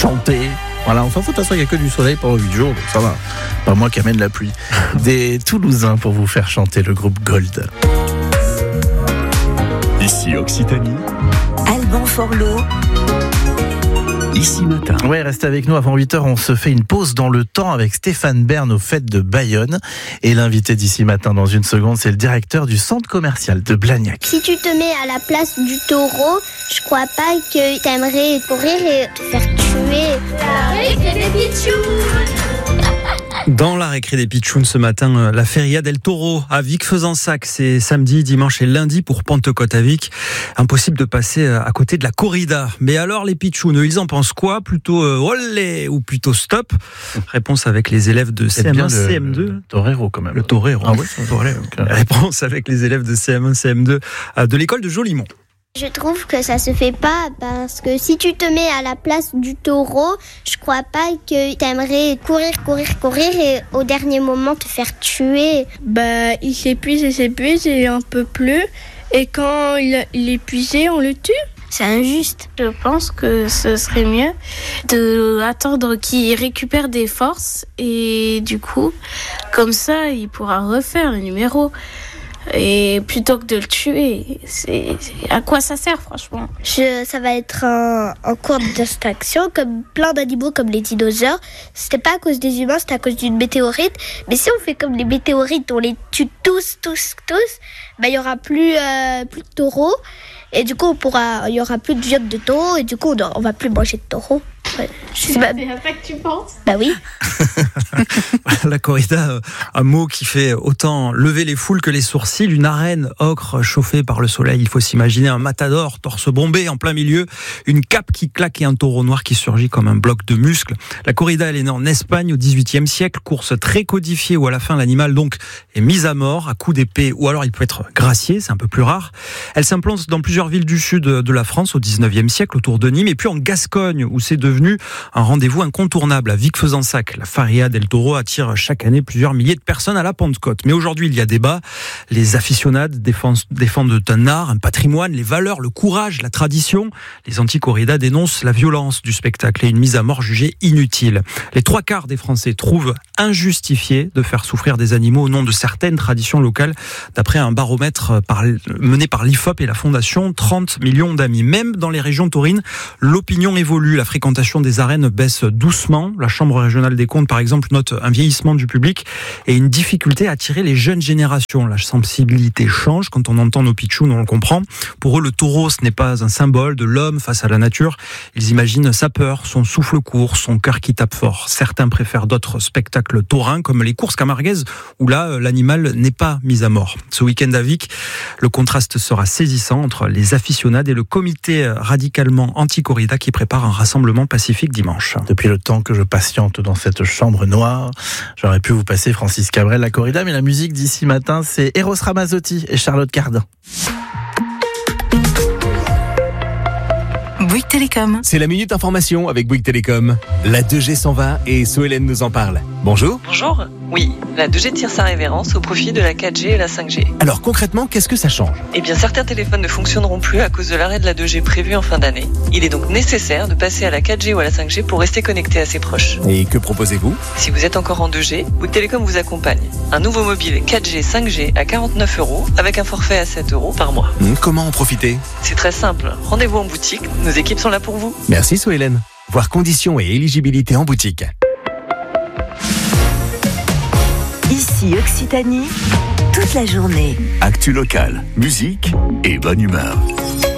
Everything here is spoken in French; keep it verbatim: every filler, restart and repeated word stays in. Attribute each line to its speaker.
Speaker 1: chanter. Voilà, enfin, faut de toute façon, il n'y a que du soleil pendant huit jours, donc ça va. Pas moi qui amène la pluie. Des Toulousains pour vous faire chanter le groupe Gold.
Speaker 2: Ici Occitanie.
Speaker 3: Alban Forlot.
Speaker 2: Ici Matin.
Speaker 1: Ouais, restez avec nous avant huit heures. On se fait une pause dans le temps avec Stéphane Bern aux fêtes de Bayonne. Et l'invité d'Ici Matin dans une seconde, c'est le directeur du centre commercial de Blagnac.
Speaker 4: Si tu te mets à la place du taureau, je crois pas que t'aimerais courir et te faire tuer. La récré des pitchouns.
Speaker 5: Dans la récré des pitchouns ce matin, la Feria del Toro à Vic-Fezensac, c'est samedi, dimanche et lundi pour Pentecôte à Vic. Impossible de passer à côté de la corrida. Mais alors les pitchouns, ils en pensent quoi? Plutôt euh, olé ou plutôt stop? Réponse avec les élèves de C M un, C M deux.
Speaker 1: Le torero quand même.
Speaker 5: Le torero.
Speaker 1: Ah oui,
Speaker 5: okay. Réponse avec les élèves de C M un, C M deux de l'école de Jolimont.
Speaker 4: Je trouve que ça se fait pas parce que si tu te mets à la place du taureau, je crois pas que t'aimerais courir, courir, courir et au dernier moment te faire tuer.
Speaker 6: Bah, il s'épuise et s'épuise et un peu plus. Et quand il, il est épuisé, on le tue.
Speaker 4: C'est injuste.
Speaker 7: Je pense que ce serait mieux de attendre qu'il récupère des forces et du coup, comme ça, il pourra refaire le numéro. Et plutôt que de le tuer, c'est, c'est à quoi ça sert franchement?
Speaker 4: Je, ça va être un, un cours de distraction comme plein d'animaux comme les dinosaures. C'était pas à cause des humains, c'était à cause d'une météorite. Mais si on fait comme les météorites, on les tue tous, tous, tous, bah il y aura plus, euh, plus de taureaux. Et du coup, on pourra, il y aura plus de viande de taureau et du coup, on, on va plus manger de taureau. Ouais,
Speaker 7: c'est pas... c'est à ça que tu penses?
Speaker 4: Bah oui.
Speaker 5: La corrida, un mot qui fait autant lever les foules que les sourcils. Une arène ocre chauffée par le soleil. Il faut s'imaginer un matador, torse bombé en plein milieu, une cape qui claque et un taureau noir qui surgit comme un bloc de muscles. La corrida, elle est née en Espagne au dix-huitième siècle. Course très codifiée où à la fin l'animal donc est mis à mort à coups d'épée ou alors il peut être gracié, c'est un peu plus rare. Elle s'implante dans plusieurs villes du sud de la France au dix-neuvième siècle autour de Nîmes et puis en Gascogne où c'est devenu un rendez-vous incontournable à Vic-Fezensac. La Feria del Toro attire chaque année plusieurs milliers de personnes à la Pentecôte. Mais aujourd'hui, il y a débat. Les aficionades défendent, défendent un art, un patrimoine, les valeurs, le courage, la tradition. Les anti-corridas dénoncent la violence du spectacle et une mise à mort jugée inutile. Les trois quarts des Français trouvent injustifié de faire souffrir des animaux au nom de certaines traditions locales, d'après un baromètre par, mené par l'I F O P et la Fondation trente millions d'amis. Même dans les régions taurines, l'opinion évolue. La fréquentation des arènes baisse doucement. La Chambre régionale des comptes, par exemple, note un vieillissement du public et une difficulté à attirer les jeunes générations. La sensibilité change quand on entend nos pitchouns, on le comprend. Pour eux, le taureau, ce n'est pas un symbole de l'homme face à la nature. Ils imaginent sa peur, son souffle court, son cœur qui tape fort. Certains préfèrent d'autres spectacles taurins, comme les courses camarguaises, où là, l'animal n'est pas mis à mort. Ce week-end à Vic, le contraste sera saisissant entre les aficionades et le comité radicalement anti-corrida qui prépare un rassemblement pacifique dimanche.
Speaker 1: Depuis le temps que je patiente dans cette chambre noire, j'aurais pu vous passer Francis Cabrel, la corrida, mais la musique d'Ici Matin, c'est Eros Ramazzotti et Charlotte Cardin.
Speaker 3: Bouygues Télécom.
Speaker 2: C'est la Minute Information avec Bouygues Télécom. La deux G s'en va et Sohélène nous en parle. Bonjour.
Speaker 8: Bonjour. Oui, la deux G tire sa révérence au profit de la quatre G et la cinq G.
Speaker 2: Alors concrètement, qu'est-ce que ça change?
Speaker 8: Eh bien, certains téléphones ne fonctionneront plus à cause de l'arrêt de la deux G prévu en fin d'année. Il est donc nécessaire de passer à la quatre G ou à la cinq G pour rester connecté à ses proches.
Speaker 2: Et que proposez-vous?
Speaker 8: Si vous êtes encore en deux G, Bouygues Télécom vous accompagne. Un nouveau mobile quatre G, cinq G à quarante-neuf euros avec un forfait à sept euros par mois.
Speaker 2: Comment en profiter?
Speaker 8: C'est très simple. Rendez-vous en boutique. Nos équipes sont là pour vous.
Speaker 2: Merci Sohélène. Voir conditions et éligibilité en boutique.
Speaker 3: Ici Occitanie, toute la journée.
Speaker 2: Actu locale, musique et bonne humeur.